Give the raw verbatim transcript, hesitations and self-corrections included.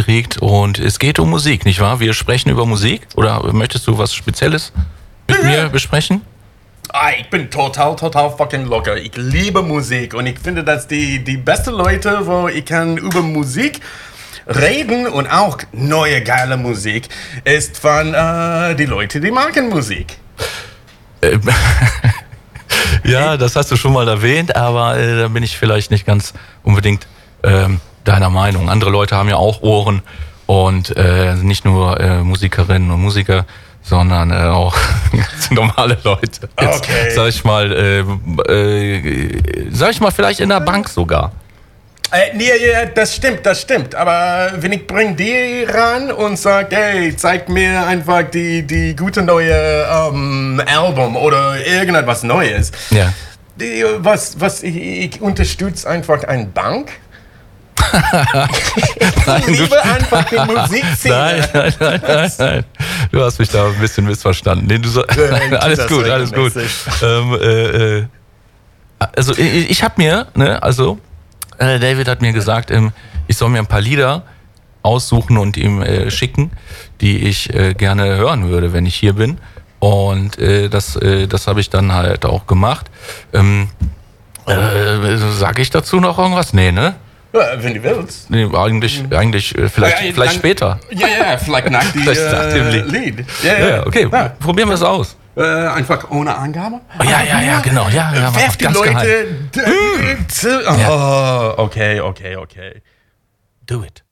aufgeregt und es geht um Musik, nicht wahr? Wir sprechen über Musik oder möchtest du was Spezielles mit mir besprechen? Ah, ich bin total, total fucking locker. Ich liebe Musik und ich finde, dass die, die besten Leute, wo ich kann über Musik reden und auch neue geile Musik, ist von äh, die Leute, die machen Musik. Ähm, ja, das hast du schon mal erwähnt, aber äh, da bin ich vielleicht nicht ganz unbedingt ähm, deiner Meinung. Andere Leute haben ja auch Ohren und äh, nicht nur äh, Musikerinnen und Musiker, sondern äh, auch ganz normale Leute. Jetzt, okay. Sag ich mal, äh, äh, sag ich mal, vielleicht in der Bank sogar. Äh, nee, ja, das stimmt, das stimmt. Aber wenn ich bring die ran und sag, hey, zeig mir einfach die, die gute neue ähm, Album oder irgendetwas Neues. Ja. Die, was, was ich, ich unterstütze einfach eine Bank. Nein, ich liebe einfach die Musikszene. Nein, nein, nein, nein, nein. Du hast mich da ein bisschen missverstanden. Nee, du so, Ja, alles gut, alles gut. Ähm, äh, äh, also ich, ich habe mir, ne, also äh, David hat mir gesagt, ähm, ich soll mir ein paar Lieder aussuchen und ihm äh, schicken, die ich äh, gerne hören würde, wenn ich hier bin. Und äh, das, äh, das habe ich dann halt auch gemacht. Ähm, äh, sag ich dazu noch irgendwas? Nee, ne? Ja, wenn du willst. Nee, eigentlich, eigentlich äh, vielleicht, Ja, ja, vielleicht dann- später. Ja, ja, vielleicht nach, die, Vielleicht nach dem äh, Lied. Lied. Ja, Ja, okay, Ja. probieren wir es aus. Äh, einfach ohne Angabe? Oh, ja, ja, ja, genau, ja, ja, mach Werf die ganz Leute. d- d- zu- Oh, okay, okay, okay. Do it.